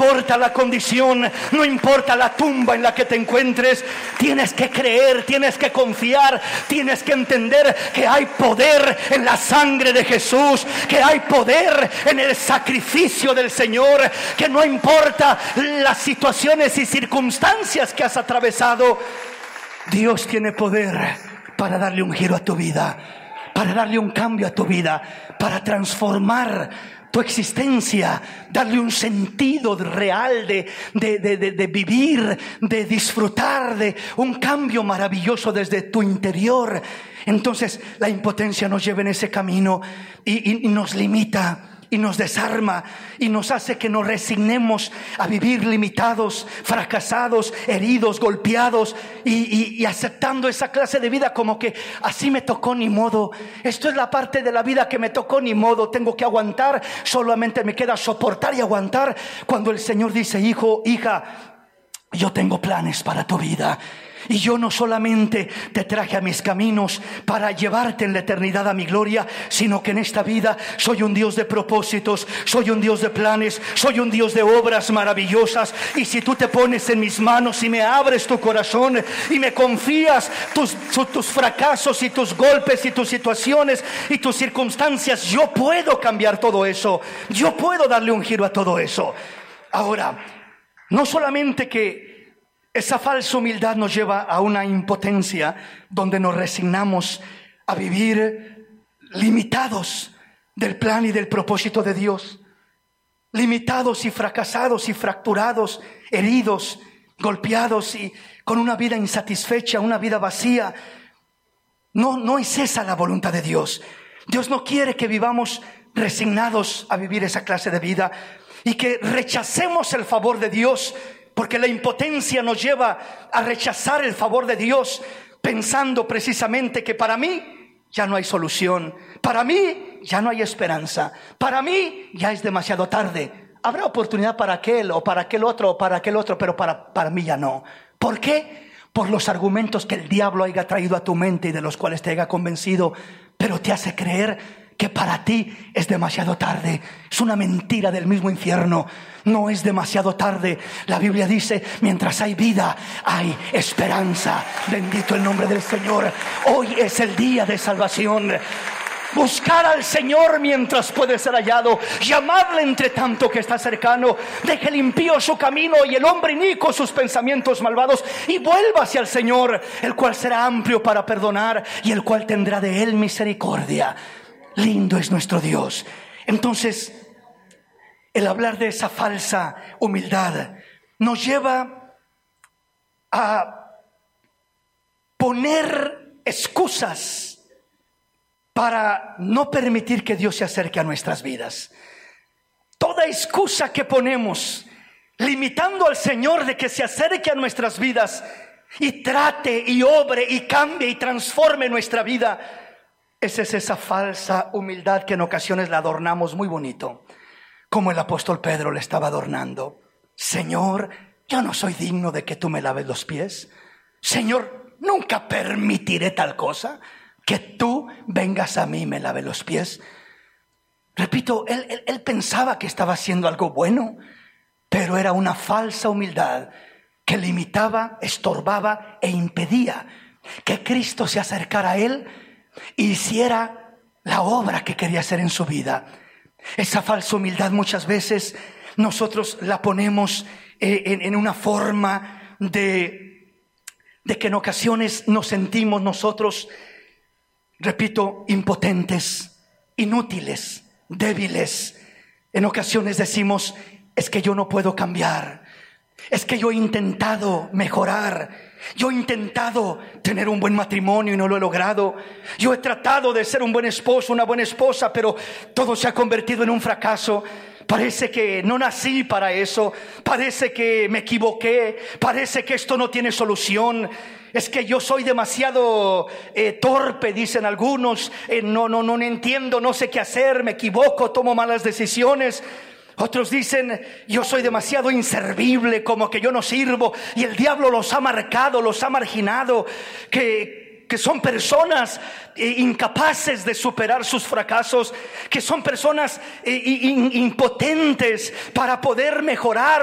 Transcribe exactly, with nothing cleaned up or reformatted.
importa la condición, no importa la tumba en la que te encuentres, tienes que creer, tienes que confiar, tienes que entender que hay poder en la sangre de Jesús, que hay poder en el sacrificio del Señor, que no importa las situaciones y circunstancias que has atravesado, Dios tiene poder para darle un giro a tu vida, para darle un cambio a tu vida, para transformar tu existencia, darle un sentido real de, de, de, de, de vivir, de disfrutar de un cambio maravilloso desde tu interior. Entonces la impotencia nos lleva en ese camino y, y, y nos limita y nos desarma y nos hace que nos resignemos a vivir limitados, fracasados, heridos, golpeados y, y, y aceptando esa clase de vida como que así me tocó, ni modo. Esto es la parte de la vida que me tocó, ni modo. Tengo que aguantar, solamente me queda soportar y aguantar, cuando el Señor dice: hijo, hija, yo tengo planes para tu vida. Y yo no solamente te traje a mis caminos para llevarte en la eternidad a mi gloria, sino que en esta vida soy un Dios de propósitos, soy un Dios de planes, soy un Dios de obras maravillosas. Y si tú te pones en mis manos y me abres tu corazón y me confías tus, tus fracasos y tus golpes y tus situaciones y tus circunstancias, yo puedo cambiar todo eso, yo puedo darle un giro a todo eso. Ahora, no solamente que esa falsa humildad nos lleva a una impotencia donde nos resignamos a vivir limitados del plan y del propósito de Dios, limitados y fracasados y fracturados, heridos, golpeados y con una vida insatisfecha, una vida vacía. No, no es esa la voluntad de Dios. Dios no quiere que vivamos resignados a vivir esa clase de vida y que rechacemos el favor de Dios, porque la impotencia nos lleva a rechazar el favor de Dios, pensando precisamente que para mí ya no hay solución, para mí ya no hay esperanza, para mí ya es demasiado tarde. Habrá oportunidad para aquel o para aquel otro o para aquel otro, pero para, para mí ya no. ¿Por qué? Por los argumentos que el diablo haya traído a tu mente y de los cuales te haya convencido, pero te hace creer que para ti es demasiado tarde. Es una mentira del mismo infierno. No es demasiado tarde. La Biblia dice: mientras hay vida, hay esperanza. Bendito el nombre del Señor. Hoy es el día de salvación. Buscar al Señor mientras puede ser hallado, llamarle entre tanto que está cercano. Deje el impío su camino y el hombre inicuo sus pensamientos malvados, y vuelva hacia el Señor, el cual será amplio para perdonar y el cual tendrá de él misericordia. Lindo es nuestro Dios. Entonces, el hablar de esa falsa humildad nos lleva a poner excusas para no permitir que Dios se acerque a nuestras vidas. Toda excusa que ponemos limitando al Señor de que se acerque a nuestras vidas y trate y obre y cambie y transforme nuestra vida, esa es esa falsa humildad que en ocasiones la adornamos muy bonito, como el apóstol Pedro le estaba adornando. Señor, yo no soy digno de que tú me laves los pies. Señor, nunca permitiré tal cosa, que tú vengas a mí y me laves los pies. Repito, él, él, él pensaba que estaba haciendo algo bueno, pero era una falsa humildad que limitaba, estorbaba e impedía que Cristo se acercara a él y hiciera la obra que quería hacer en su vida. Esa falsa humildad muchas veces nosotros la ponemos eh, en, en una forma de, de que en ocasiones nos sentimos nosotros, repito, impotentes, inútiles, débiles. En ocasiones decimos: es que yo no puedo cambiar, es que yo he intentado mejorar, yo he intentado tener un buen matrimonio y no lo he logrado. Yo he tratado de ser un buen esposo, una buena esposa, pero todo se ha convertido en un fracaso. Parece que no nací para eso. Parece que me equivoqué. Parece que esto no tiene solución. Es que yo soy demasiado eh, torpe, dicen algunos. Eh, no, no, no entiendo, no sé qué hacer, me equivoco, tomo malas decisiones. Otros dicen: yo soy demasiado inservible, como que yo no sirvo. Y el diablo los ha marcado, los ha marginado, que, que son personas eh, incapaces de superar sus fracasos, que son personas eh, in, impotentes para poder mejorar.